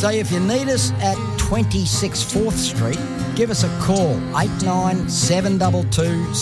So if you need us at 26 4th Street, give us a call, 89722752.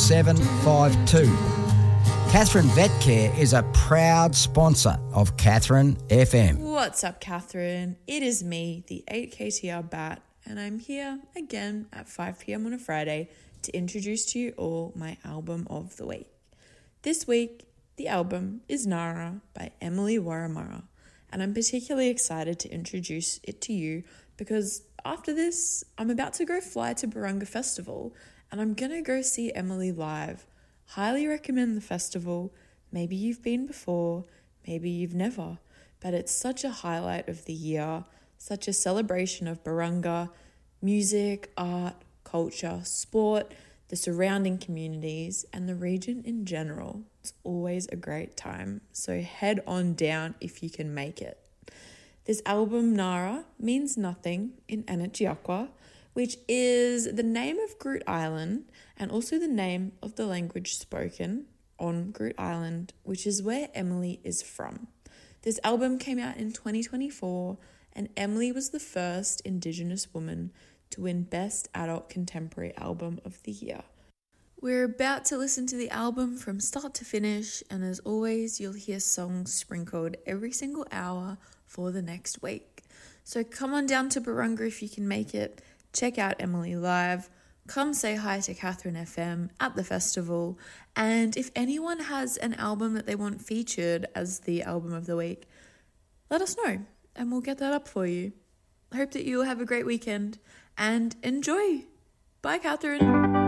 Catherine Vet Care is a proud sponsor of Catherine FM. What's up, Catherine? It is me, the 8KTR Bat, and I'm here again at 5 p.m. on a Friday to introduce to you all my album of the week. This week, the album is Nara by Emily Waramara, and I'm particularly excited to introduce it to you because after this, I'm about to go fly to Barunga Festival and I'm going to go see Emily live. Highly recommend the festival. Maybe you've been before, maybe you've never, but it's such a highlight of the year, such a celebration of Barunga, music, art, culture, sport, the surrounding communities, and the region in general. It's always a great time, so head on down if you can make it. This album, Nara, means nothing in Anajiakwa, which is the name of Groote Eylandt and also the name of the language spoken on Groote Eylandt, which is where Emily is from. This album came out in 2024, and Emily was the first Indigenous woman to win Best Adult Contemporary Album of the Year. We're about to listen to the album from start to finish, and as always, you'll hear songs sprinkled every single hour for the next week. So come on down to Barunga if you can make it. Check out Emily live, come say hi to Catherine FM at the festival, and if anyone has an album that they want featured as the album of the week, let us know and we'll get that up for you. I hope that you will have a great weekend and enjoy. Bye, Catherine.